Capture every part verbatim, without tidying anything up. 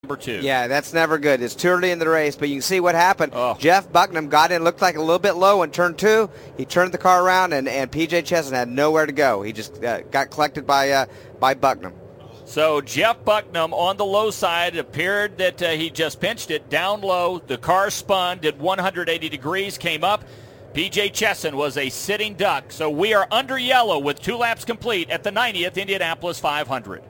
number two. Yeah, that's never good. It's too early in the race, but you can see what happened. Oh. Jeff Bucknam got in, looked like a little bit low in turn two. He turned the car around, and, and P J Chesson had nowhere to go. He just uh, got collected by uh, by Bucknam. So Jeff Bucknam on the low side. It appeared that uh, he just pinched it down low. The car spun, did one hundred eighty degrees, came up. P J Chesson was a sitting duck. So we are under yellow with two laps complete at the ninetieth Indianapolis five hundred.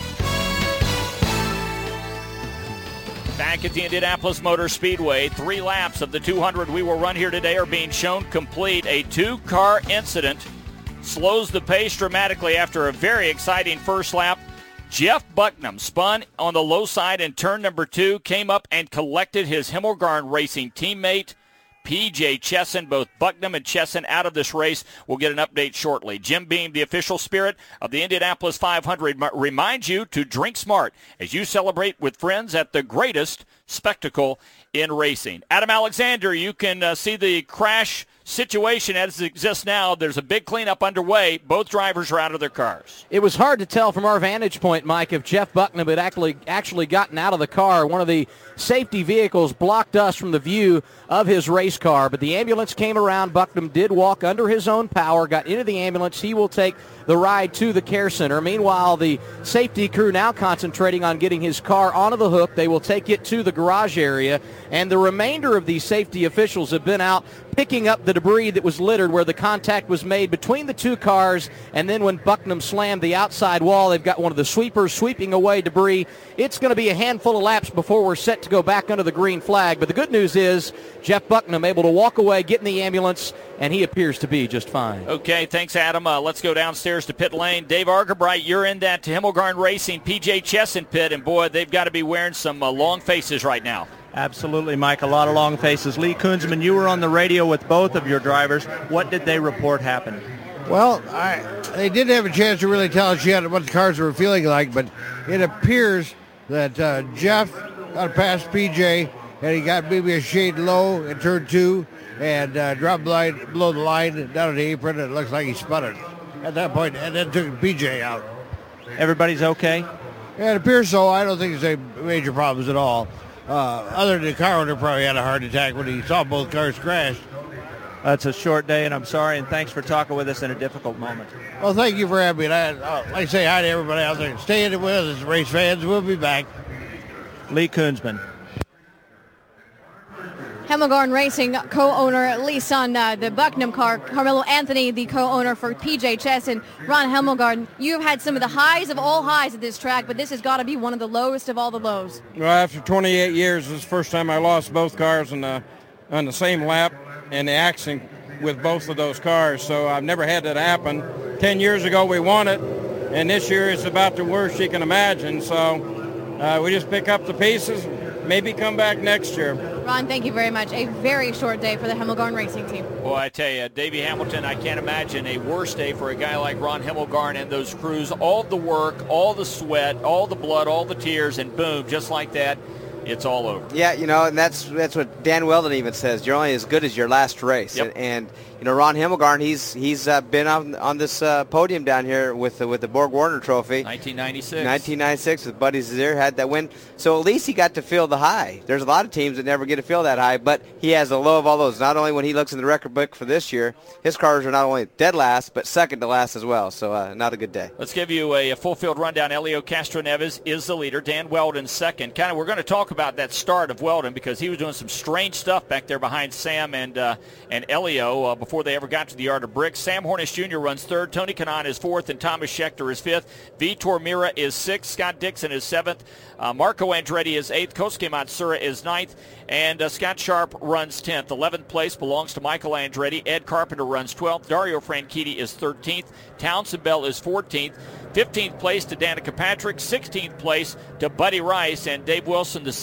Back at the Indianapolis Motor Speedway, three laps of the two hundred we will run here today are being shown complete. A two-car incident slows the pace dramatically after a very exciting first lap. Jeff Bucknam spun on the low side in turn number two, came up and collected his Himmelgarn Racing teammate, P J Chesson. Both Bucknam and Chesson out of this race. We'll get an update shortly. Jim Beam, the official spirit of the Indianapolis five hundred, reminds you to drink smart as you celebrate with friends at the greatest spectacle in racing. Adam Alexander, you can uh, see the crash situation as it exists now. There's a big cleanup underway. Both drivers are out of their cars. It was hard to tell from our vantage point, Mike, if Jeff Bucknam had actually actually gotten out of the car. One of the safety vehicles blocked us from the view of his race car, but the ambulance came around. Bucknam did walk under his own power, got into the ambulance. He will take the ride to the care center. Meanwhile, the safety crew now concentrating on getting his car onto the hook. They will take it to the garage area, and the remainder of these safety officials have been out picking up the debris that was littered where the contact was made between the two cars, and then when Bucknam slammed the outside wall, they've got one of the sweepers sweeping away debris. It's going to be a handful of laps before we're set to go back under the green flag, but the good news is Jeff Bucknam able to walk away, get in the ambulance, and he appears to be just fine. Okay, thanks, Adam. Uh, let's go downstairs to pit lane. Dave Argerbright, you're in that Himmelgarn Racing P J Chesson pit, and boy, they've got to be wearing some uh, long faces right now. Absolutely, Mike. A lot of long faces. Lee Kunzman, you were on the radio with both of your drivers. What did they report happened? Well, I, they didn't have a chance to really tell us yet what the cars were feeling like, but it appears that uh, Jeff got past P J, and he got maybe a shade low in turn two, and uh, dropped line, below the line down the apron, and it looks like he spun it at that point, and then took P J out. Everybody's okay? Yeah, it appears so. I don't think there's any major problems at all. Uh, other than the car owner probably had a heart attack when he saw both cars crash. That's a short day, and I'm sorry, and thanks for talking with us in a difficult moment. Well, thank you for having me. And I, uh, like I say hi to everybody out there. Stay in it with us, race fans. We'll be back. Lee Kunzman. Himmelgarn Racing co-owner, at least on uh, the Bucknam car, Carmelo Anthony, the co-owner for P J Chesson, Ron Himmelgarn. You've had some of the highs of all highs at this track, but this has got to be one of the lowest of all the lows. Well, after twenty-eight years, this is the first time I lost both cars in the, on the same lap and the accident with both of those cars, so I've never had that happen. Ten years ago, we won it, and this year it's about the worst you can imagine, so uh, we just pick up the pieces, maybe come back next year. Ron, thank you very much. A very short day for the Himmelgarn Racing team. Boy, I tell you, Davey Hamilton, I can't imagine a worse day for a guy like Ron Himmelgarn and those crews. All the work, all the sweat, all the blood, all the tears, and boom, just like that, it's all over. Yeah, you know, and that's that's what Dan Weldon even says. You're only as good as your last race. Yep. And, and you know, Ron Himmelgarn, he's he's uh, been on on this uh, podium down here with the, with the Borg Warner Trophy. nineteen ninety-six. nineteen ninety-six with Buddy Zazier had that win. So at least he got to feel the high. There's a lot of teams that never get to feel that high, but he has the low of all those. Not only when he looks in the record book for this year, his cars are not only dead last, but second to last as well. So uh, not a good day. Let's give you a, a full field rundown. Elio Castroneves is the leader. Dan Weldon second. Kind of, we're going to talk about that start of Weldon because he was doing some strange stuff back there behind Sam and uh, and Elio uh, before they ever got to the Yard of Bricks. Sam Hornish Junior runs third. Tony Kanaan is fourth, and Thomas Schechter is fifth. Vitor Mira is sixth. Scott Dixon is seventh. Uh, Marco Andretti is eighth. Kosuke Matsura is ninth. And uh, Scott Sharp runs tenth. eleventh place belongs to Michael Andretti. Ed Carpenter runs twelfth. Dario Franchitti is thirteenth. Townsend Bell is fourteenth. fifteenth place to Danica Patrick. sixteenth place to Buddy Rice. And Dave Wilson, the seventeenth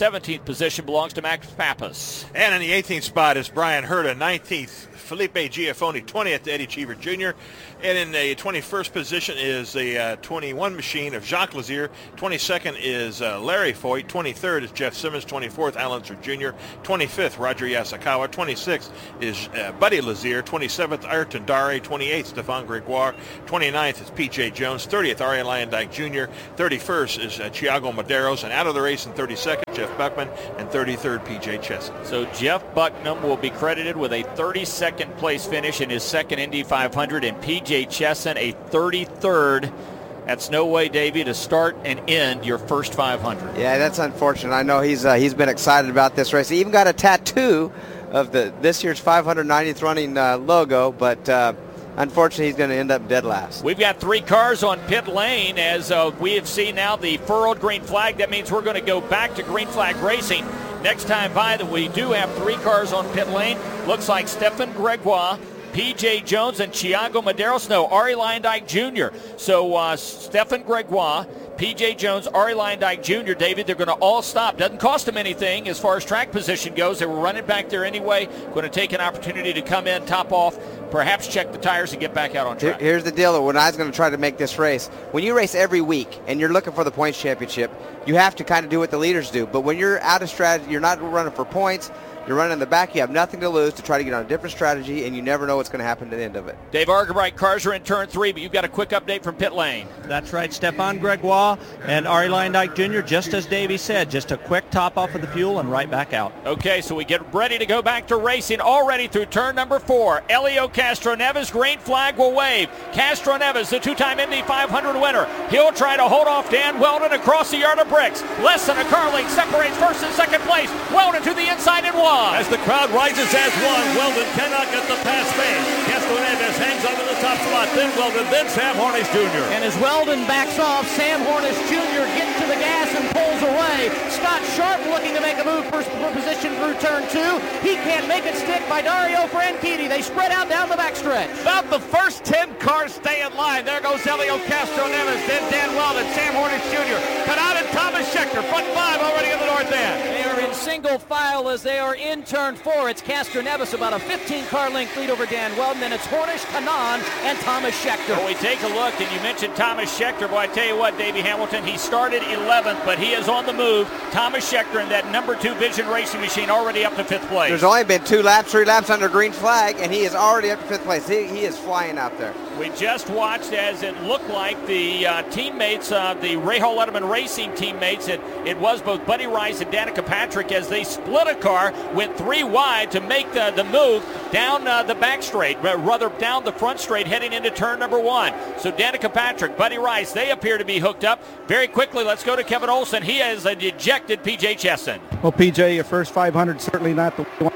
seventeenth position belongs to Max Pappas. And in the eighteenth spot is Brian Herta. nineteenth, Felipe Giafoni. twentieth, Eddie Cheever Junior And in the twenty-first position is the uh, twenty-one machine of Jacques Lazier. twenty-second is uh, Larry Foyt. twenty-third is Jeff Simmons. twenty-fourth, Alan Sir Junior twenty-fifth, Roger Yasukawa. twenty-sixth is uh, Buddy Lazier. twenty-seventh, Ayrton Dare. twenty-eighth, Stefan Gregoire. twenty-ninth is P J Jones. thirtieth, Ari Lyondike Junior thirty-first is uh, Thiago Medeiros. And out of the race in thirty-second, Jeff Buckman. And thirty-third, P J Chesson. So Jeff Bucknam will be credited with a thirty-second place finish in his second Indy five hundred, and P J Chesson a thirty-third. That's no way, Davey, to start and end your first five hundred. Yeah, that's unfortunate. I know he's uh, he's been excited about this race. He even got a tattoo of the this year's five hundred ninetieth running uh, logo, but uh, unfortunately he's going to end up dead last. We've got three cars on pit lane as uh, we have seen now the furrowed green flag. That means we're going to go back to green flag racing. Next time by that we do have three cars on pit lane. Looks like Stefan Gregoire, P J Jones, and Thiago Medeiros. No, Ari Lyondike Junior So uh, Stefan Gregoire, P J Jones, Ari Lyondike Junior David, they're going to all stop. Doesn't cost them anything as far as track position goes. They were running back there anyway. Going to take an opportunity to come in, top off, perhaps check the tires and get back out on track. Here's the deal, though. When I was going to try to make this race, when you race every week and you're looking for the points championship, you have to kind of do what the leaders do. But when you're out of strategy, you're not running for points, you're running in the back, you have nothing to lose to try to get on a different strategy, and you never know what's going to happen at the end of it. Dave Argabright, cars are in turn three, but you've got a quick update from pit lane. That's right, Stefan Gregoire and Ari Lyondike Junior, just as Davey said, just a quick top off of the fuel and right back out. Okay, so we get ready to go back to racing already through turn number four. Elio Castroneves, green flag will wave. Castroneves, the two-time Indy five hundred winner. He'll try to hold off Dan Weldon across the yard of bricks. Less than a car length separates first and second place. Weldon to the inside and one. As the crowd rises as one, Weldon cannot get the pass made. Castroneves hangs on to the top spot, then Weldon, then Sam Hornish Junior And as Weldon backs off, Sam Hornish Junior gets to the gas and pulls away. Scott Sharp looking to make a move for, for position through turn two. He can't make it stick by Dario Franchitti. They spread out down the backstretch. About the first ten cars stay in line. There goes Elio Castroneves, then Dan Weldon, Sam Hornish Junior Kanaan and Thomas Schechter, front five already in the north end. They are in single file as they are in turn four. It's Castroneves, about a fifteen car length lead over Dan Weldon. Then it's Hornish, Kanaan, and Thomas Schechter. Well, we take a look, and you mentioned Thomas Schechter. Boy, I tell you what, Davey Hamilton, he started eleventh, but he is on the move. Thomas Schechter in that number two Vision Racing machine already up to fifth place. There's only been two laps, three laps under green flag, and he is already up to fifth place. He, he is flying out there. We just watched as it looked like the uh, teammates, uh, the Rahal Letterman Racing teammates, it, it was both Buddy Rice and Danica Patrick as they split a car, went three wide to make the, the move down uh, the back straight, rather down the front straight heading into turn number one. So Danica Patrick, Buddy Rice, they appear to be hooked up. Very quickly, let's go to Kevin Olson. He has a dejected P J Chesson. Well, P J, your first five hundred, certainly not the one.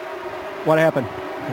What happened?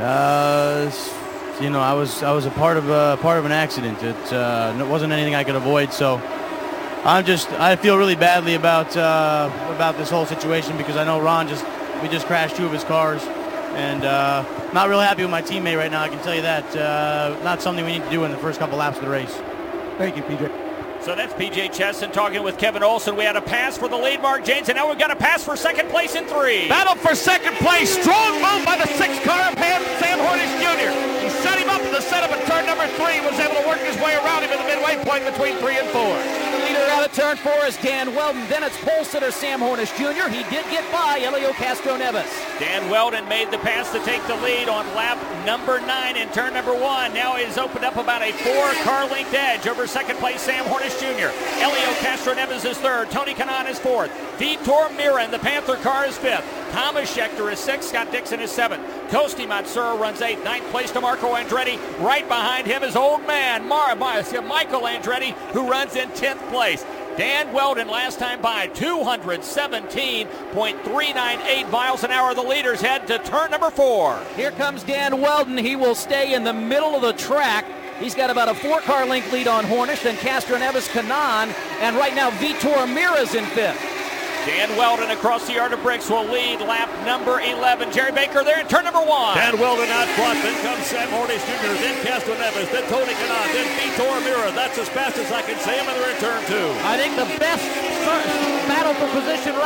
Uh, you know, I was I was a part of a part of an accident. It, uh, it wasn't anything I could avoid. So I'm just I feel really badly about uh, about this whole situation because I know Ron just we just crashed two of his cars, and uh, not really happy with my teammate right now. I can tell you that. Uh, not something we need to do in the first couple laps of the race. Thank you, P J. So that's P J Chesson talking with Kevin Olson. We had a pass for the lead, Mark Janes, and now we've got a pass for second place in three. Battle for second place. Strong move by the six car of Sam Hornish Junior He set him up in the setup at turn number three, was able to work his way around him in the midway point between three and four. The leader out of turn four is Dan Weldon. Then it's pole sitter Sam Hornish Junior He did get by Elio Castroneves. Dan Weldon made the pass to take the lead on lap number nine in turn number one. Now he's opened up about a four-car length edge over second place Sam Hornish Junior Elio Castroneves is third. Tony Kanaan is fourth. Vitor Mira in the Panther car is fifth. Thomas Schechter is sixth. Scott Dixon is seventh. Kosti Matsura runs eighth. Ninth place to Marco Andretti. Right behind him is old man Mar- Mar- Michael Andretti, who runs in tenth place. Dan Weldon last time by two hundred seventeen point three nine eight miles an hour. The leaders head to turn number four. Here comes Dan Weldon. He will stay in the middle of the track. He's got about a four-car length lead on Hornish, then Castroneves, Kanaan, and right now Vitor Mira's in fifth. Dan Weldon across the yard of bricks will lead lap number eleven. Jerry Baker there in turn number one. Dan Weldon out front, then comes Sam Hornish Junior, then Castroneves, then Tony Kanaan, then Vitor Mira. That's as fast as I can say him, and they're in turn two. I think the best battle for position right now going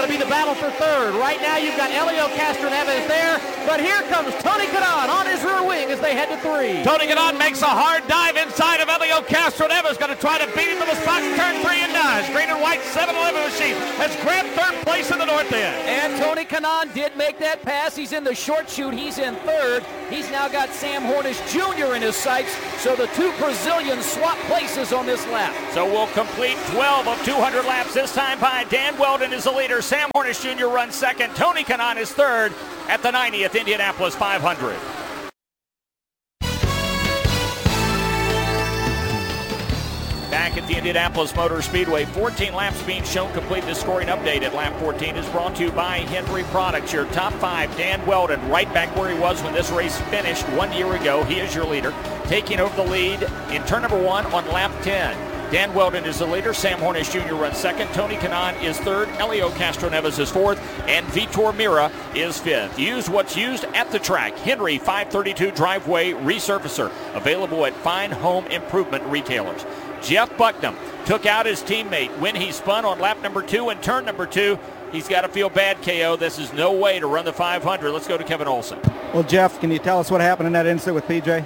going to be the battle for third. Right now you've got Helio Castroneves there, but here comes Tony Kanaan on his rear wing as they head to three. Tony Kanaan makes a hard dive inside of Helio Castroneves, going to try to beat him to the spot in turn three and does. Green and white seven eleven machine has grabbed third place in the north end. And Tony Kanaan did make that pass. He's in the short chute. He's in third. He's now got Sam Hornish Junior in his sights, so the two Brazilians swap places on this lap. So we'll complete twelve of two hundred laps this time by Dan Weldon is the leader. Sam Hornish Junior runs second. Tony Kanaan is third at the ninetieth Indianapolis five hundred. Back at the Indianapolis Motor Speedway, fourteen laps being shown complete. The scoring update at lap fourteen is brought to you by Henry Products. Your top five, Dan Weldon, right back where he was when this race finished one year ago. He is your leader, taking over the lead in turn number one on lap ten. Dan Weldon is the leader. Sam Hornish Junior runs second. Tony Kanaan is third. Helio Castroneves is fourth. And Vitor Mira is fifth. Use what's used at the track. Henry five thirty-two Driveway Resurfacer. Available at fine home improvement retailers. Jeff Bucknam took out his teammate when he spun on lap number two and turn number two. He's got to feel bad, K O. This is no way to run the five hundred. Let's go to Kevin Olson. Well, Jeff, can you tell us what happened in that incident with P J?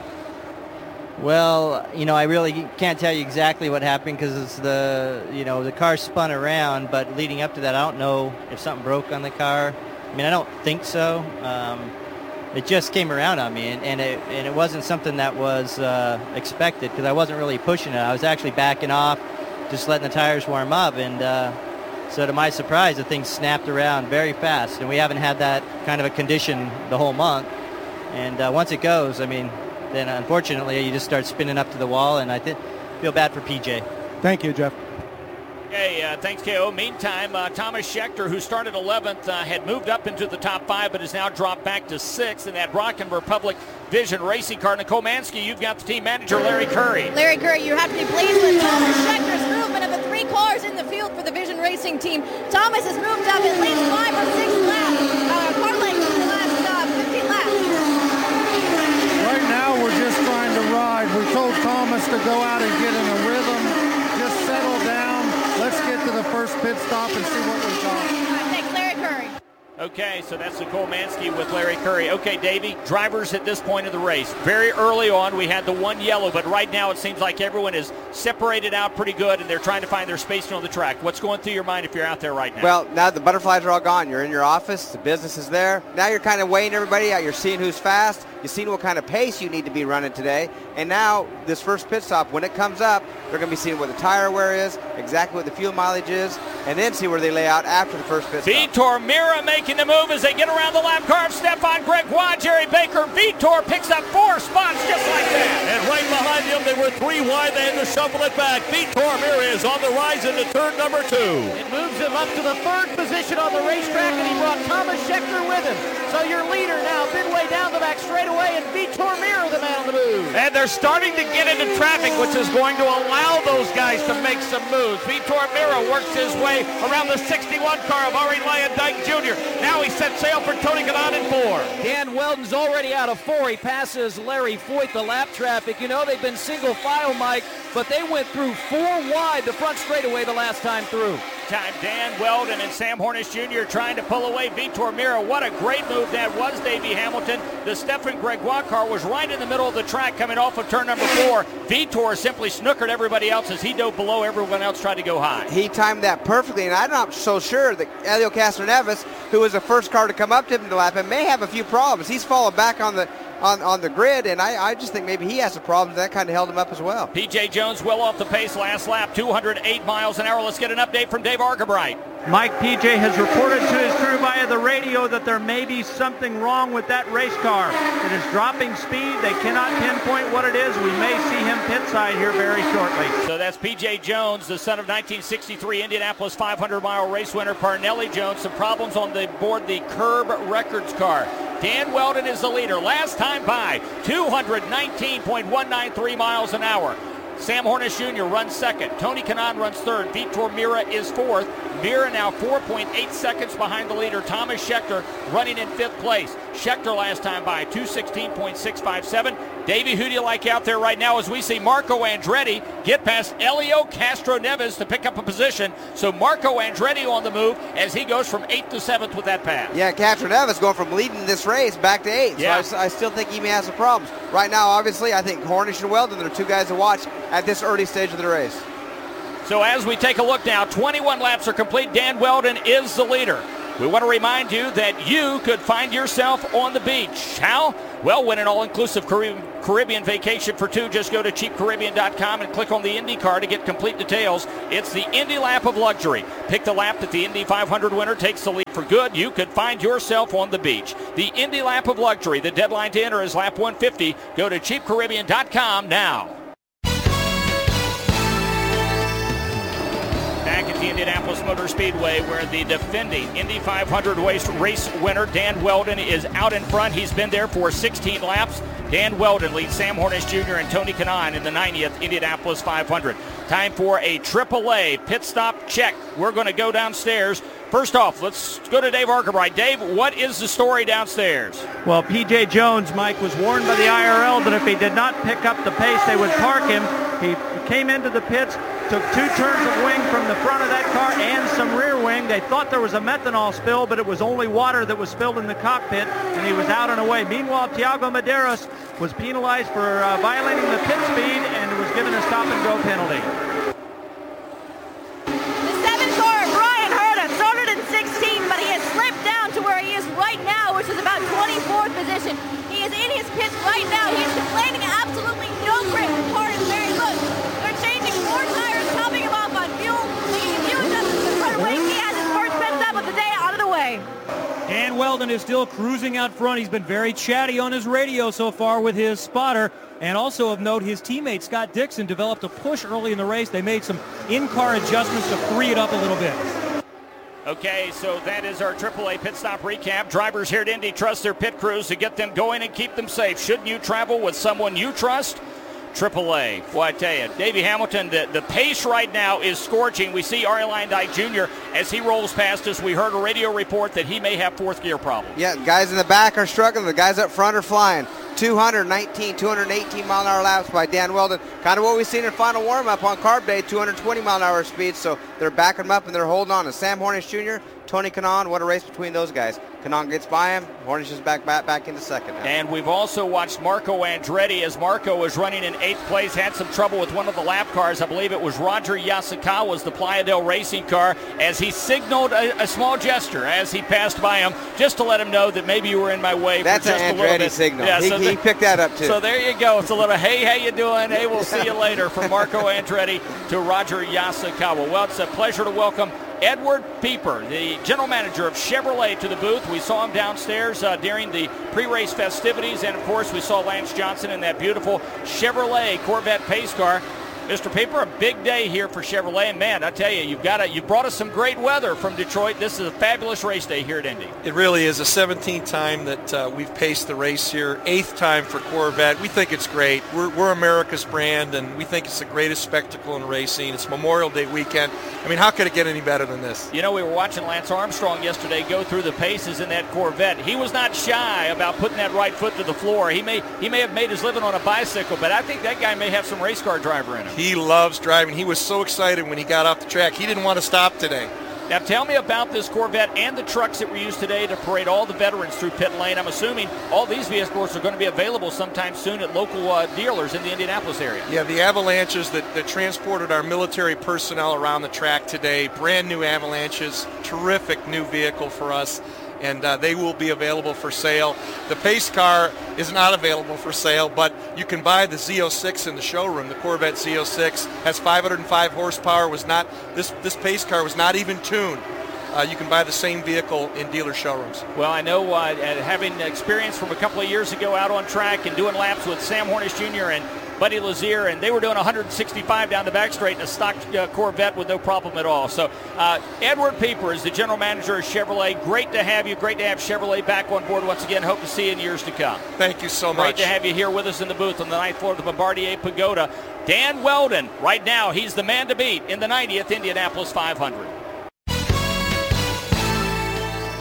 Well, you know, I really can't tell you exactly what happened because the, you know, the car spun around, but leading up to that, I don't know if something broke on the car. I mean, I don't think so. Um, it just came around on me, and, and, it, and it wasn't something that was uh, expected because I wasn't really pushing it. I was actually backing off, just letting the tires warm up, and uh, so to my surprise, the thing snapped around very fast, and we haven't had that kind of a condition the whole month. And uh, once it goes, I mean, then unfortunately you just start spinning up to the wall, and I th- feel bad for P J. Thank you, Jeff. Hey, uh, thanks, K O. Meantime, uh, Thomas Schechter, who started eleventh, uh, had moved up into the top five, but has now dropped back to sixth in that Rocken Republic Vision racing car. Nicole Mansky, you've got the team manager, Larry Curry. Larry Curry, you have to be pleased with Thomas Schechter's movement of the three cars in the field for the Vision Racing team. Thomas has moved up at least five or six laps, uh, car lengths in the last uh, fifteen laps. Right now, we're just trying to ride. We told Thomas to go out and get in a rhythm, just settle down. Let's get to the first pit stop and see what we've got. Thanks, Larry Curry. Okay, so that's Nicole Mansky with Larry Curry. Okay, Davey, drivers at this point of the race. Very early on, we had the one yellow, but right now it seems like everyone is separated out pretty good, and they're trying to find their spacing on the track. What's going through your mind if you're out there right now? Well, now the butterflies are all gone. You're in your office. The business is there. Now you're kind of weighing everybody out. You're seeing who's fast. You've seen what kind of pace you need to be running today. And now this first pit stop, when it comes up, they're going to be seeing what the tire wear is, exactly what the fuel mileage is, and then see where they lay out after the first pit stop. Vitor Mira making the move as they get around the lap car of Stefan Gregoire, Jerry Baker. Vitor picks up four spots just like that. And right behind him, they were three wide. They had to shuffle it back. Vitor Mira is on the rise into turn number two. It moves him up to the third position on the racetrack, and he brought Thomas Schechter with him. So your leader now, midway down the back straightaway, and Vitor Mira, the man on the move. And they're starting to get into traffic, which is going to allow those guys to make some moves. Vitor Mira works his way around the sixty-one car of Ari Lyondike Junior Now he sets sail for Tony Kanaan in four. Dan Weldon's already out of four. He passes Larry Foyt, the lap traffic. You know, they've been single file, Mike, but they went through four wide the front straightaway the last time through. Time Dan Weldon and Sam Hornish Junior trying to pull away Vitor Mira. What a great move that was, Davey Hamilton. The Stefan Gregoire car was right in the middle of the track coming off of turn number four. Vitor simply snookered everybody else as he dove below. Everyone else tried to go high. He timed that perfectly, and I'm not so sure that Helio Castroneves, who was the first car to come up to him to lap him, may have a few problems. He's fallen back on the on, on the grid, and I, I just think maybe he has some problems. That kind of held him up as well. P J Jones well off the pace last lap, two hundred eight miles an hour. Let's get an update from Dave Argabright. Mike, P J has reported to his crew via the radio that there may be something wrong with that race car. It is dropping speed. They cannot pinpoint what it is. We may see him pit side here very shortly. So that's P J Jones, the son of nineteen sixty-three Indianapolis five hundred mile race winner Parnelli Jones. Some problems on the board the Curb Records car. Dan Weldon is the leader. Last time by, two hundred nineteen point one nine three miles an hour. Sam Hornish Junior runs second. Tony Kanaan runs third. Vitor Mira is fourth. Mira now four point eight seconds behind the leader, Thomas Schechter, running in fifth place. Schechter last time by, two sixteen point six five seven. Davey, who do you like out there right now as we see Marco Andretti get past Elio Castro Neves to pick up a position? So Marco Andretti on the move as he goes from eighth to seventh with that pass. Yeah, Castro Neves going from leading this race back to eighth. Yeah. So I, I still think he may have some problems. Right now, obviously, I think Hornish and Weldon are two guys to watch at this early stage of the race. So as we take a look now, twenty-one laps are complete. Dan Weldon is the leader. We want to remind you that you could find yourself on the beach. How? Well, win an all-inclusive Caribbean vacation for two. Just go to cheap caribbean dot com and click on the IndyCar to get complete details. It's the Indy Lap of Luxury. Pick the lap that the Indy five hundred winner takes the lead for good. You could find yourself on the beach. The Indy Lap of Luxury. The deadline to enter is lap one fifty. Go to cheap caribbean dot com now. Back at the Indianapolis Motor Speedway, where the defending Indy five hundred race, race winner Dan Weldon is out in front. He's been there for sixteen laps. Dan Weldon leads Sam Hornish Junior and Tony Kanaan in the ninetieth Indianapolis five hundred. Time for a triple A pit stop check. We're going to go downstairs. First off, let's go to Dave Arkerbright. Dave, what is the story downstairs? Well, P J Jones, Mike, was warned by the I R L that if he did not pick up the pace, they would park him. He came into the pits, took two turns of wing from the front of that car and some rear wing. They thought there was a methanol spill, but it was only water that was spilled in the cockpit, and he was out and away. Meanwhile, Tiago Medeiros was penalized for uh, violating the pit speed and was given a stop-and-go penalty. The seven car, Brian Herta, started in sixteen, but he has slipped down to where he is right now, which is about twenty-fourth position. He is in his pits right now. He's complaining absolutely no grip. The car is very loose. They're changing four tires, topping him off on fuel, making a few adjustments to the front wing. He has his first pit stop of the day out of the way. Dan Weldon is still cruising out front. He's been very chatty on his radio so far with his spotter. And also of note, his teammate Scott Dixon developed a push early in the race. They made some in-car adjustments to free it up a little bit. Okay, so that is our triple A pit stop recap. Drivers here at Indy trust their pit crews to get them going and keep them safe. Shouldn't you travel with someone you trust? triple A. Boy, I tell you, Davey Hamilton, the, the pace right now is scorching. We see Arie Luyendyk Junior as he rolls past us. We heard a radio report that he may have fourth gear problems. Yeah, guys in the back are struggling. The guys up front are flying. two nineteen, two eighteen mile an hour laps by Dan Weldon. Kind of what we've seen in final warm-up on Carb Day, two twenty mile an hour speed. So they're backing him up and they're holding on. And Sam Hornish Junior, Tony Kanaan, what a race between those guys. Kanaan gets by him. Hornish is back, back, back into second now. And we've also watched Marco Andretti as Marco was running in eighth place, had some trouble with one of the lap cars. I believe it was Roger Yasukawa's, the Playa del Racing car, as he signaled a, a small gesture as he passed by him, just to let him know that maybe you were in my way. That's for just an a little Andretti bit. signal. Yeah, he, so he the, picked that up too. So there you go. It's a little, hey, how you doing? Hey, we'll see you later from Marco Andretti to Roger Yasukawa. Well, it's a pleasure to welcome Edward Pieper, the general manager of Chevrolet, to the booth. We saw him downstairs uh, during the pre-race festivities, and of course we saw Lance Johnson in that beautiful Chevrolet Corvette pace car. Mister Pieper, a big day here for Chevrolet, and man, I tell you, you've got a, you brought us some great weather from Detroit. This is a fabulous race day here at Indy. It really is. The seventeenth time that uh, we've paced the race here, eighth time for Corvette. We think it's great. We're, we're America's brand, and we think it's the greatest spectacle in racing. It's Memorial Day weekend. I mean, how could it get any better than this? You know, we were watching Lance Armstrong yesterday go through the paces in that Corvette. He was not shy about putting that right foot to the floor. He may he may have made his living on a bicycle, but I think that guy may have some race car driver in him. He loves driving. He was so excited when he got off the track. He didn't want to stop today. Now tell me about this Corvette and the trucks that were used today to parade all the veterans through pit lane. I'm assuming all these vehicles are going to be available sometime soon at local uh, dealers in the Indianapolis area. Yeah, the Avalanches that, that transported our military personnel around the track today, brand new Avalanches, terrific new vehicle for us. And uh, they will be available for sale. The pace car is not available for sale, but you can buy the Z oh six in the showroom. The Corvette Z oh six has five hundred five horsepower. Was not this this pace car was not even tuned. Uh, you can buy the same vehicle in dealer showrooms. Well, I know uh, having experience from a couple of years ago out on track and doing laps with Sam Hornish Junior and Buddy Lazier, and they were doing one hundred sixty-five down the back straight in a stock uh, Corvette with no problem at all. So uh, Edward Pieper is the general manager of Chevrolet. Great to have you. Great to have Chevrolet back on board once again. Hope to see you in years to come. Thank you so Great much. Great to have you here with us in the booth on the ninth floor of the Bombardier Pagoda. Dan Weldon, right now, he's the man to beat in the ninetieth Indianapolis five hundred.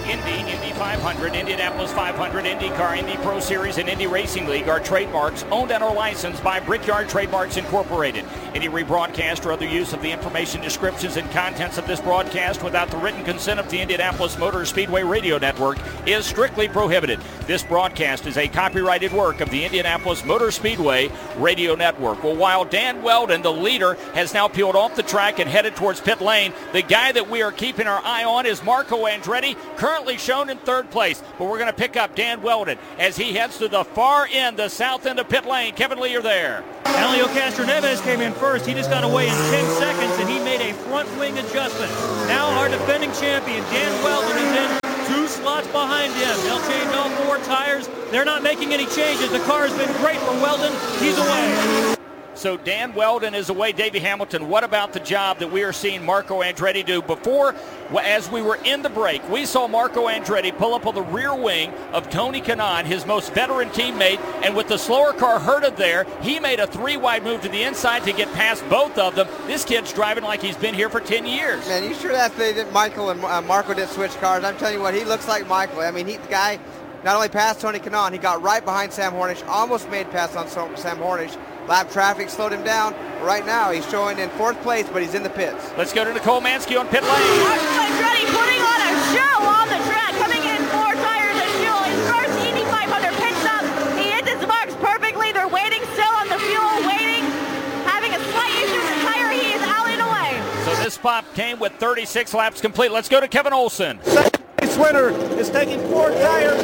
Indy, Indy five hundred, Indianapolis five hundred, IndyCar, Indy Pro Series, and Indy Racing League are trademarks owned and are licensed by Brickyard Trademarks Incorporated. Any rebroadcast or other use of the information, descriptions, and contents of this broadcast without the written consent of the Indianapolis Motor Speedway Radio Network is strictly prohibited. This broadcast is a copyrighted work of the Indianapolis Motor Speedway Radio Network. Well, while Dan Weldon, the leader, has now peeled off the track and headed towards pit lane, the guy that we are keeping our eye on is Marco Andretti, currently shown in third place. But we're going to pick up Dan Weldon as he heads to the far end, the south end of pit lane. Kevin Lee, you're there. Elio Castroneves came in first. He just got away in ten seconds, and he made a front wing adjustment. Now our defending champion, Dan Weldon, is in two slots behind him. They'll change all four tires. They're not making any changes. The car has been great for Weldon. He's away. So Dan Weldon is away. Davey Hamilton, what about the job that we are seeing Marco Andretti do? Before, as we were in the break, we saw Marco Andretti pull up on the rear wing of Tony Kanaan, his most veteran teammate, and with the slower car herded there, he made a three-wide move to the inside to get past both of them. This kid's driving like he's been here for ten years. Man, you sure that they didn't, Michael and uh, Marco didn't switch cars? I'm telling you what, he looks like Michael. I mean, he, the guy not only passed Tony Kanaan, he got right behind Sam Hornish, almost made pass on Sam Hornish. Lap traffic slowed him down. Right now, he's showing in fourth place, but he's in the pits. Let's go to Nicole Mansky on pit lane. Marco Andretti putting on a show on the track, coming in four tires and fuel. His first Indy five hundred pit stop. He hits his marks perfectly. They're waiting still on the fuel, waiting. Having a slight issue with the tire. He is out and away. So this pop came with thirty-six laps complete. Let's go to Kevin Olson. Second place winner is taking four tires.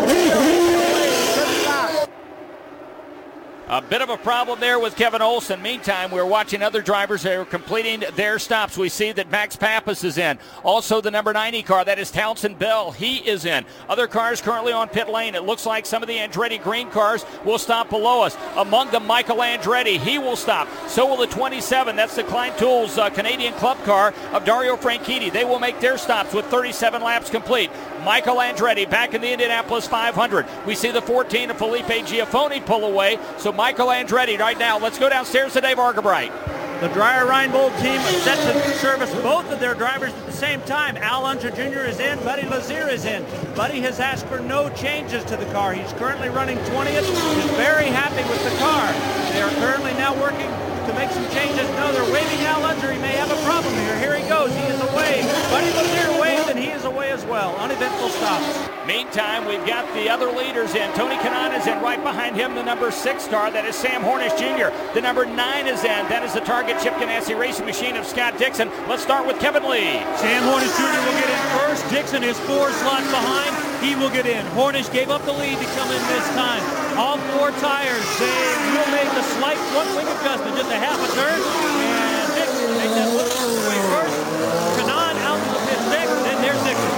A bit of a problem there with Kevin Olson. Meantime, we're watching other drivers that are completing their stops. We see that Max Pappas is in. Also the number ninety car, that is Townsend Bell. He is in. Other cars currently on pit lane. It looks like some of the Andretti green cars will stop below us. Among them, Michael Andretti. He will stop. So will the twenty-seven. That's the Klein Tools uh, Canadian Club car of Dario Franchitti. They will make their stops with thirty-seven laps complete. Michael Andretti back in the Indianapolis five hundred. We see the fourteen of Felipe Giafoni pull away. So Michael Andretti right now. Let's go downstairs to Dave Argabright. The Dreyer Reinbold team is set to service both of their drivers at the same time. Al Unser Junior is in. Buddy Lazier is in. Buddy has asked for no changes to the car. He's currently running twentieth. He's very happy with the car. They are currently now working to make some changes. No, they're waving Al Unser. He may have a problem here. Here he goes. He is away. Buddy Lazier waved, and he is away as well. Uneventful stops. Meantime, we've got the other leaders in. Tony Kanaan is in. Right behind him, the number six car. That is Sam Hornish Junior The number nine is in. That is the Target Chip Ganassi Racing Machine of Scott Dixon. Let's start with Kevin Lee. Sam Hornish Junior will get in first. Dixon is four slots behind. He will get in. Hornish gave up the lead to come in this time. All four tires, they will make the slight front wing adjustment, just a half a turn. And Dixon takes that look away first. Kanaan out to the pit six, and there's Dixon.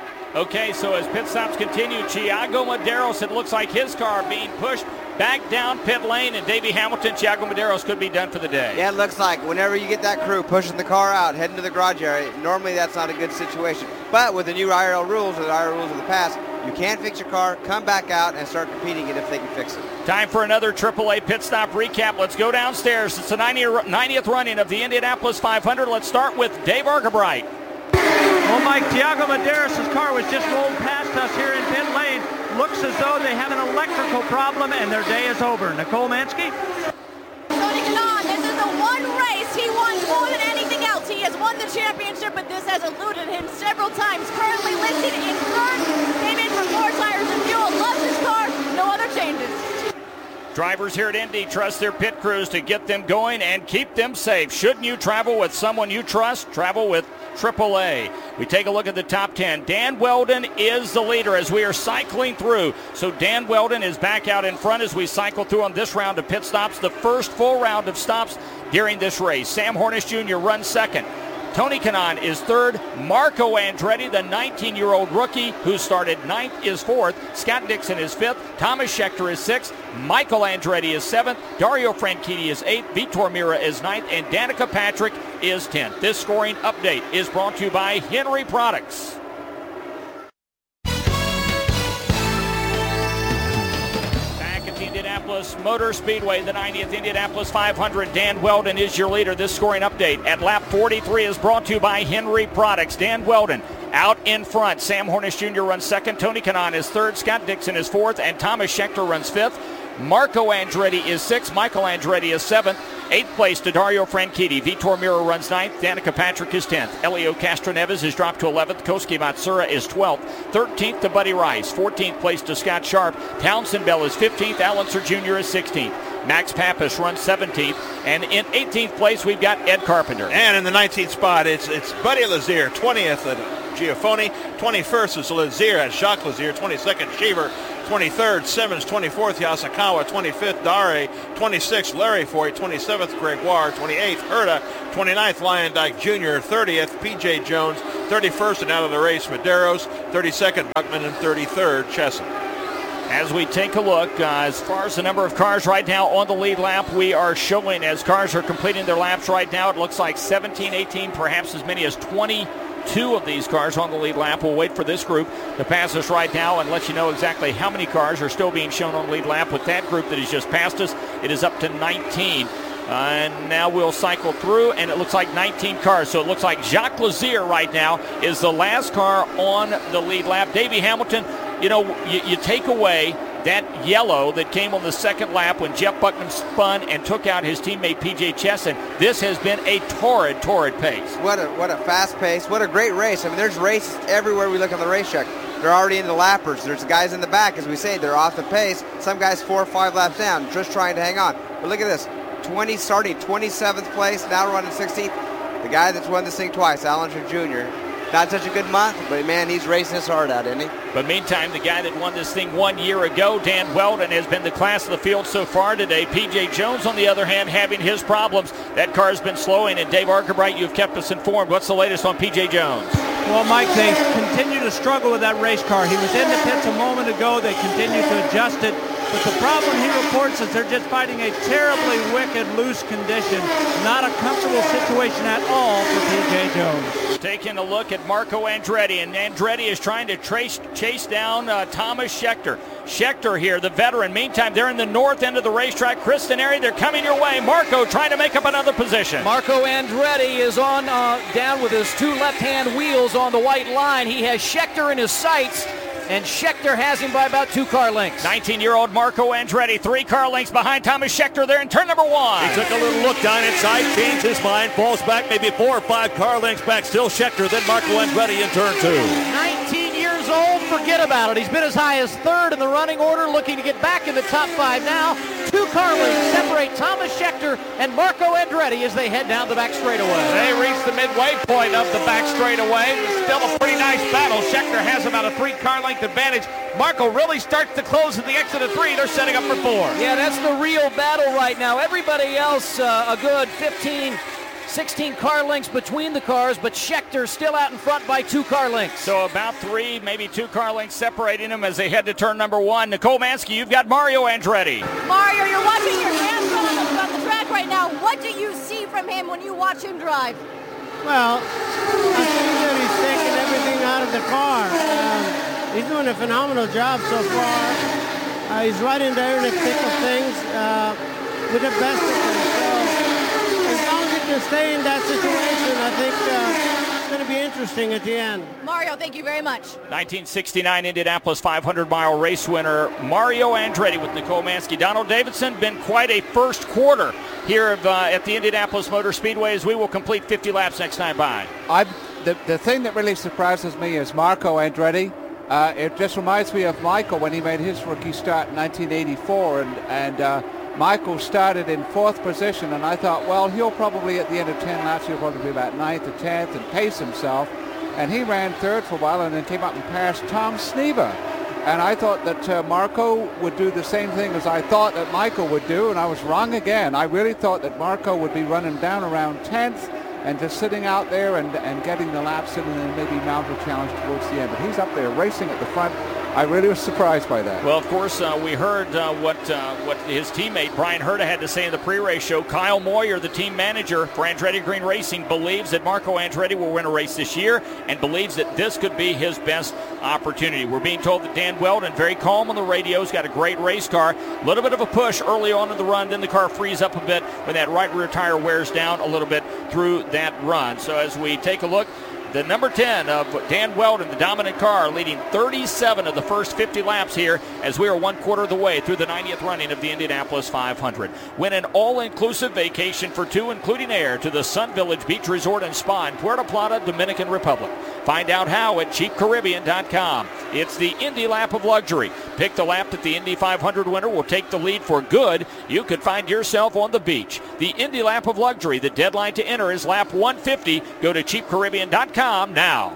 Okay, so as pit stops continue, Thiago Medeiros, it looks like his car being pushed back down pit lane, and Davey Hamilton, Thiago Medeiros could be done for the day. Yeah, it looks like whenever you get that crew pushing the car out, heading to the garage area, normally that's not a good situation. But with the new I R L rules, or the I R L rules of the past, you can fix your car, come back out, and start competing it if they can fix it. Time for another triple A pit stop recap. Let's go downstairs. It's the ninetieth running of the Indianapolis five hundred. Let's start with Dave Argabright. Well, Mike, Thiago Medeiros' car was just rolled past us here in pit lane. Looks as though they have an electrical problem and their day is over. Nicole Mansky? Tony Kanaan, this is the one race he wants more than anything else. He has won the championship, but this has eluded him several times. Currently listed in third, came in for four tires and fuel, loves his car, no other changes. Drivers here at Indy trust their pit crews to get them going and keep them safe. Shouldn't you travel with someone you trust? Travel with triple A. We take a look at the top ten. Dan Weldon is the leader as we are cycling through. So Dan Weldon is back out in front as we cycle through on this round of pit stops, the first full round of stops during this race. Sam Hornish Junior runs second. Tony Kanaan is third. Marco Andretti, the nineteen-year-old rookie who started ninth, is fourth. Scott Dixon is fifth. Thomas Schechter is sixth. Michael Andretti is seventh. Dario Franchitti is eighth. Vitor Mira is ninth. And Danica Patrick is tenth. This scoring update is brought to you by Henry Products. Indianapolis Motor Speedway, the ninetieth Indianapolis five hundred. Dan Weldon is your leader. This scoring update at lap forty-three is brought to you by Henry Products. Dan Weldon Out in front, Sam Hornish Junior runs second. Tony Kanaan is third. Scott Dixon is fourth. And Thomas Schechter runs fifth. Marco Andretti is sixth. Michael Andretti is seventh. Eighth place to Dario Franchitti. Vitor Mira runs ninth. Danica Patrick is tenth. Elio Castroneves is dropped to eleventh. Koski Matsura is twelfth. thirteenth to Buddy Rice. fourteenth place to Scott Sharp. Townsend Bell is fifteenth. Allenser Junior is sixteenth. Max Pappas runs seventeenth. And in eighteenth place, we've got Ed Carpenter. And in the nineteenth spot, it's it's Buddy Lazier, twentieth at Giafoni. twenty-first is Lazier at Jacques Lazier. twenty-second, Shaver. twenty-third, Simmons. twenty-fourth, Yasukawa. twenty-fifth, Dare. twenty-sixth, Larry Foy. twenty-seventh, Gregoire. twenty-eighth, Herta. twenty-ninth, Lion Dyke Junior thirtieth, P J Jones. thirty-first, and out of the race, Medeiros. thirty-second, Buckman. And thirty-third, Chesson. As we take a look, uh, as far as the number of cars right now on the lead lap, we are showing as cars are completing their laps right now, it looks like seventeen, eighteen, perhaps as many as twenty-two of these cars on the lead lap. We'll wait for this group to pass us right now and let you know exactly how many cars are still being shown on the lead lap. With that group that has just passed us, it is up to nineteen. Uh, and now we'll cycle through, and it looks like nineteen cars. So it looks like Jacques Lazier right now is the last car on the lead lap. Davey Hamilton, you know, you, you take away that yellow that came on the second lap when Jeff Bucknam spun and took out his teammate P J Chesson. This has been a torrid, torrid pace. What a what a fast pace. What a great race. I mean, there's races everywhere we look on the racetrack. They're already in the lappers. There's guys in the back, as we say, they're off the pace. Some guys four or five laps down, just trying to hang on. But look at this. twenty starting twenty-seventh place, now running sixteenth. The guy that's won this thing twice, Allenser Junior Not such a good month, but man, he's racing his heart out, isn't he? But meantime, the guy that won this thing one year ago, Dan Weldon, has been the class of the field so far today. P J Jones, on the other hand, having his problems. That car's been slowing, and Dave Arkerbright, you've kept us informed. What's the latest on P J Jones? Well, Mike, they continue to struggle with that race car. He was in the pits a moment ago. They continue to adjust it. But the problem he reports is they're just fighting a terribly wicked, loose condition. Not a comfortable situation at all for P J Jones. Taking a look at Marco Andretti, and Andretti is trying to trace, chase down uh, Thomas Schechter. Schechter here, the veteran. Meantime, they're in the north end of the racetrack. Kristen Airy, they're coming your way. Marco trying to make up another position. Marco Andretti is on uh, down with his two left-hand wheels on the white line. He has Schechter in his sights, and Schechter has him by about two car lengths. nineteen-year-old Marco Andretti, three car lengths behind Thomas Schechter there in turn number one. He took a little look down inside, changed his mind, falls back maybe four or five car lengths back. Still Schechter, then Marco Andretti in turn two. nineteen years old, forget about it. He's been as high as third in the running order, looking to get back in the top five now. Two car lengths separate Thomas Schechter and Marco Andretti as they head down the back straightaway. They reach the midway point of the back straightaway. Still a pretty nice battle. Schechter has about a three car length advantage. Marco really starts to close at the exit of three. They're setting up for four. Yeah, that's the real battle right now. Everybody else uh, a good fifteen, sixteen car lengths between the cars, but Schechter still out in front by two car lengths. So about three, maybe two car lengths separating them as they head to turn number one. Nicole Mansky, you've got Mario Andretti. Mario, you're watching your hands on the track right now. What do you see from him when you watch him drive? Well, I think that he's taking everything out of the car. Um, he's doing a phenomenal job so far. Uh, he's right in there in the thick of things uh, with the best of them. So as long as he can stay in that situation, I think uh, it's going to be interesting at the end. Mario, thank you very much. nineteen sixty-nine Indianapolis five hundred mile race winner Mario Andretti with Nicole Mansky. Donald Davidson, been quite a first quarter here of, uh, at the Indianapolis Motor Speedway as we will complete fifty laps next time by. I'm, the, the thing that really surprises me is Marco Andretti. Uh, it just reminds me of Michael when he made his rookie start in nineteen eighty-four, and, and uh, Michael started in fourth position, and I thought, well, he'll probably, at the end of ten laps, he'll probably be about ninth or tenth and pace himself. And he ran third for a while and then came up and passed Tom Sneva. And I thought that uh, Marco would do the same thing as I thought that Michael would do, and I was wrong again. I really thought that Marco would be running down around tenth and just sitting out there and, and getting the laps in and then maybe mount a challenge towards the end. But he's up there racing at the front. I really was surprised by that. Well, of course, uh, we heard uh, what uh, what his teammate Brian Herta had to say in the pre-race show. Kyle Moyer, the team manager for Andretti Green Racing, believes that Marco Andretti will win a race this year and believes that this could be his best opportunity. We're being told that Dan Weldon, very calm on the radio, has got a great race car. A little bit of a push early on in the run, then the car frees up a bit when that right rear tire wears down a little bit through that run. So as we take a look, The number ten of Dan Weldon, the dominant car, leading thirty-seven of the first fifty laps here as we are one quarter of the way through the ninetieth running of the Indianapolis five hundred. Win an all-inclusive vacation for two, including air, to the Sun Village Beach Resort and Spa in Puerto Plata, Dominican Republic. Find out how at cheap caribbean dot com. It's the Indy Lap of Luxury. Pick the lap that the Indy five hundred winner will take the lead for good. You could find yourself on the beach. The Indy Lap of Luxury. The deadline to enter is lap one fifty. Go to cheap caribbean dot com now.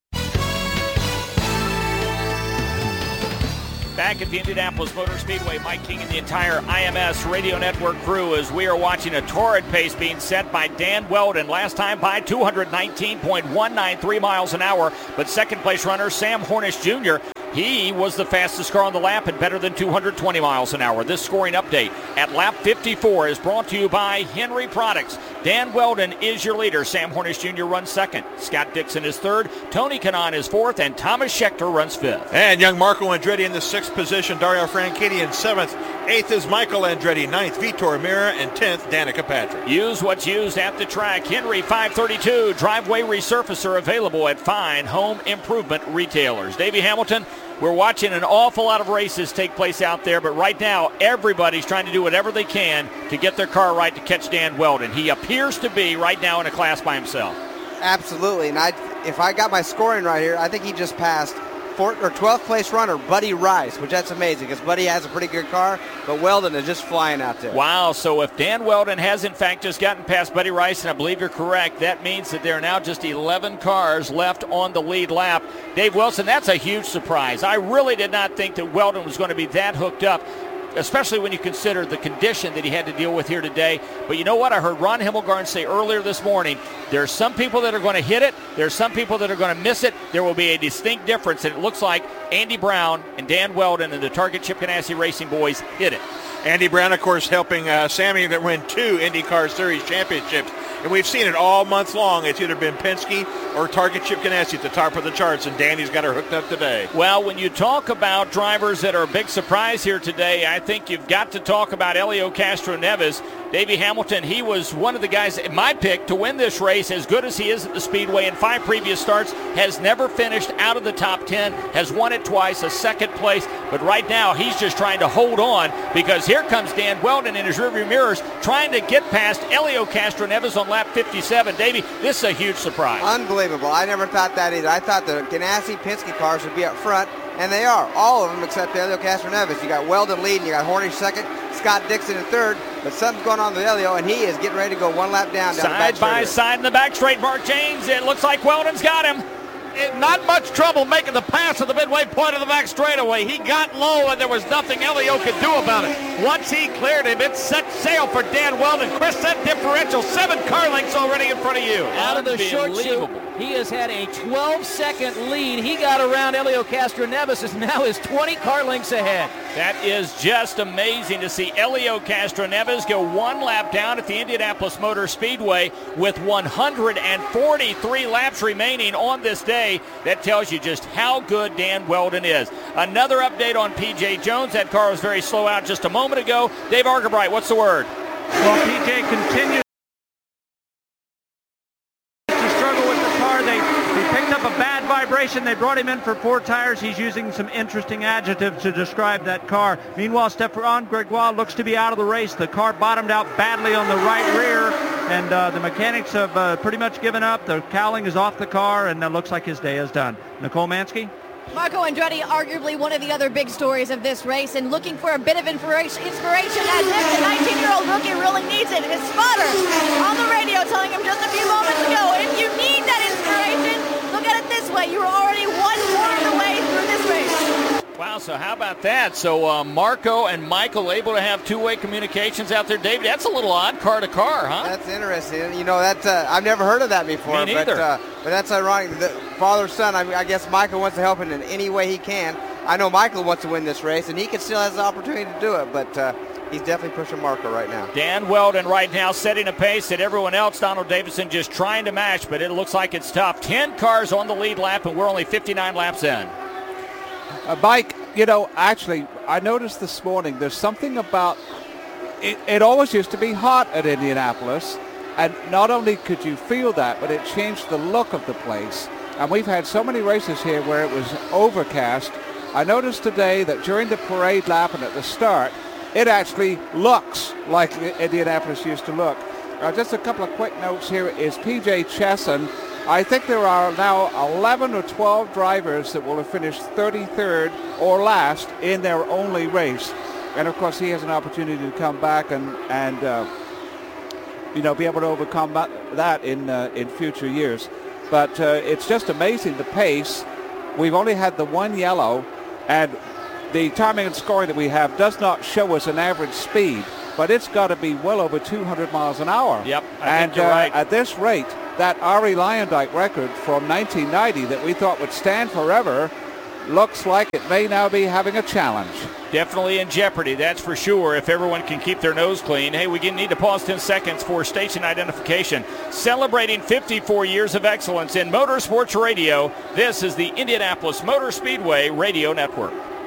Back at the Indianapolis Motor Speedway, Mike King and the entire I M S Radio Network crew as we are watching a torrid pace being set by Dan Weldon. Last time by two nineteen point one nine three miles an hour, but second place runner Sam Hornish Junior He was the fastest car on the lap and better than two twenty miles an hour. This scoring update at lap fifty-four is brought to you by Henry Products. Dan Weldon is your leader. Sam Hornish Junior runs second. Scott Dixon is third. Tony Kanaan is fourth. And Thomas Schechter runs fifth. And young Marco Andretti in the sixth position. Dario Franchitti in seventh. Eighth is Michael Andretti. Ninth, Vitor Mira. And tenth, Danica Patrick. Use what's used at the track. Henry five thirty-two driveway resurfacer available at fine home improvement retailers. Davey Hamilton, we're watching an awful lot of races take place out there, but right now everybody's trying to do whatever they can to get their car right to catch Dan Weldon. He appears to be right now in a class by himself. Absolutely, and I, if I got my scoring right here, I think he just passed fourth or twelfth place runner Buddy Rice, which that's amazing because Buddy has a pretty good car, but Weldon is just flying out there. Wow, so if Dan Weldon has in fact just gotten past Buddy Rice, and I believe you're correct, that means that there are now just eleven cars left on the lead lap. Dave Wilson, that's a huge surprise. I really did not think that Weldon was going to be that hooked up, especially when you consider the condition that he had to deal with here today. But you know what? I heard Ron Himmelgarn say earlier this morning, there are some people that are going to hit it. There are some people that are going to miss it. There will be a distinct difference, and it looks like Andy Brown and Dan Weldon and the Target Chip Ganassi Racing boys hit it. Andy Brown, of course, helping uh, Sammy that win two IndyCar Series championships. And we've seen it all month long. It's either been Penske or Target Chip Ganassi at the top of the charts, and Danny's got her hooked up today. Well, when you talk about drivers that are a big surprise here today, I think you've got to talk about Helio Castroneves. Davey Hamilton, he was one of the guys, my pick, to win this race. As good as he is at the Speedway in five previous starts, has never finished out of the top ten, has won it twice, a second place. But right now, he's just trying to hold on because here comes Dan Weldon in his rearview mirrors trying to get past Helio Castroneves on lap fifty-seven. Davey, this is a huge surprise. Unbelievable. I never thought that either. I thought the Ganassi Penske cars would be up front, and they are. All of them except Helio Castroneves. You got Weldon leading, you got Hornish second, Scott Dixon in third, but something's going on with Helio, and he is getting ready to go one lap down. down side by side in the back straight, Mark James. It looks like Weldon's got him. It, not much trouble making the pass at the midway point of the back straightaway. He got low, and there was nothing Helio could do about it. Once he cleared him, it set sail for Dan Weldon. Chris, that differential, seven car lengths already in front of you. Out of the short shoot, he has had a twelve-second lead. He got around Helio Castroneves, is now is twenty car lengths ahead. That is just amazing to see Helio Castroneves go one lap down at the Indianapolis Motor Speedway with one hundred forty-three laps remaining on this day. That tells you just how good Dan Weldon is. Another update on P J Jones. That car was very slow out just a moment ago. Dave Argabright, what's the word? Well, P J continues to struggle with the car. They, they picked up a bad vibration. They brought him in for four tires. He's using some interesting adjectives to describe that car. Meanwhile, Stephane Gregoire looks to be out of the race. The car bottomed out badly on the right rear, and uh, the mechanics have uh, pretty much given up. The cowling is off the car, and it looks like his day is done. Nicole Mansky? Marco Andretti, arguably one of the other big stories of this race, and looking for a bit of inspiration, inspiration as if the nineteen-year-old rookie really needs it. His spotter on the radio telling him just a few moments ago, if you need that inspiration, look at it this way. You were already one quarter of the way through this race. Wow, so how about that? So uh, Marco and Michael able to have two-way communications out there. David, that's a little odd car to car, huh? That's interesting. You know, that's uh, I've never heard of that before. Me neither. But, uh, but that's ironic. The father-son, I, mean, I guess Michael wants to help him in any way he can. I know Michael wants to win this race, and he can still has the opportunity to do it, but uh, he's definitely pushing Marco right now. Dan Weldon right now setting a pace that everyone else, Donald Davidson, just trying to match, but it looks like it's tough. Ten cars on the lead lap, and we're only fifty-nine laps in. Uh, Mike, you know, actually, I noticed this morning there's something about it, it always used to be hot at Indianapolis, And not only could you feel that, but it changed the look of the place. And we've had so many races here where it was overcast. I noticed today that during the parade lap and at the start, it actually looks like Indianapolis used to look. Uh, just a couple of quick notes here is P J Chesson. I think there are now eleven or twelve drivers that will have finished thirty-third or last in their only race. And of course, he has an opportunity to come back and, and uh, you know, be able to overcome that in, uh, in future years. But uh, it's just amazing, the pace. We've only had the one yellow, and the timing and scoring that we have does not show us an average speed, but it's got to be well over two hundred miles an hour. Yep, I and think you're uh, right. At this rate, that Arie Luyendyk record from nineteen ninety that we thought would stand forever looks like it may now be having a challenge. Definitely in jeopardy, that's for sure, if everyone can keep their nose clean. Hey, we need to pause ten seconds for station identification. Celebrating fifty-four years of excellence in motorsports radio, this is the Indianapolis Motor Speedway Radio Network.